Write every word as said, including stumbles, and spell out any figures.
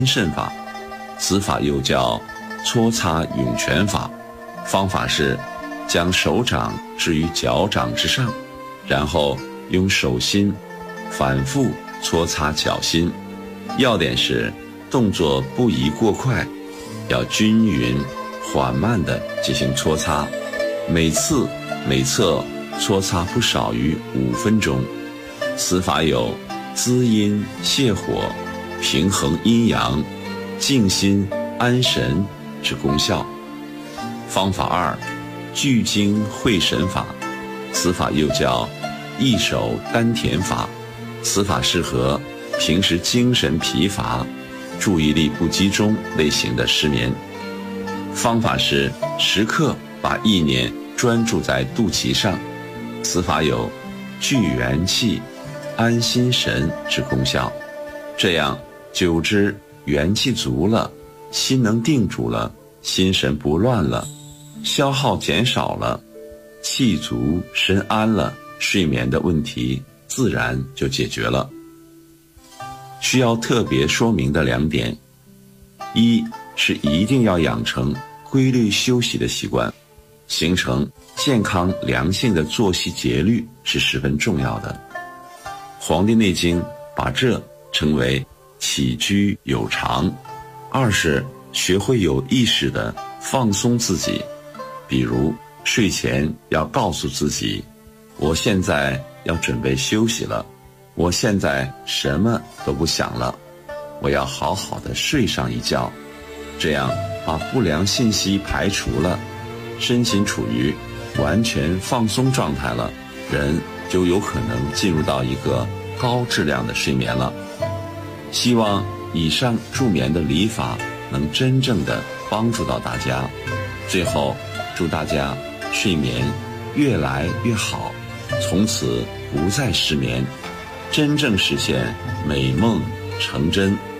肾法，此法又叫搓擦涌泉法。方法是将手掌置于脚掌之上，然后用手心反复搓擦脚心。要点是动作不宜过快，要均匀缓慢地进行搓擦，每次每侧搓擦不少于五分钟。此法有滋阴泻火、平衡阴阳、静心安神之功效。方法二，聚精会神法，此法又叫一手丹田法。此法适合平时精神疲乏、注意力不集中类型的失眠。方法是时刻把意念专注在肚脐上，此法有聚元气、安心神之功效。这样久之，元气足了，心能定住了，心神不乱了，消耗减少了，气足身安了，睡眠的问题自然就解决了。需要特别说明的两点，一是一定要养成规律休息的习惯，形成健康良性的作息节律是十分重要的。《黄帝内经》把这称为起居有常。二是学会有意识地放松自己，比如睡前要告诉自己，我现在要准备休息了，我现在什么都不想了，我要好好的睡上一觉。这样把不良信息排除了，身心处于完全放松状态了，人就有可能进入到一个高质量的睡眠了。希望以上助眠的礼法能真正的帮助到大家。最后祝大家睡眠越来越好，从此不再失眠，真正实现美梦成真。